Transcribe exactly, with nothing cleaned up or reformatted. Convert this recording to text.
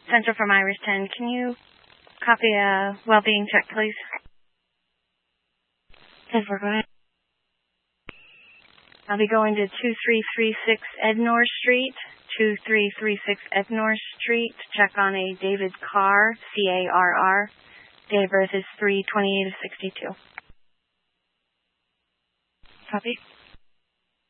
Central from Iris ten. Can you copy a well-being check, please? Yes, we're going. I'll be going to two three three six Ednor Street, two three three six Ednor Street, to check on a David Carr, C A R R. Date of birth is three twenty-eight of sixty-two. Copy.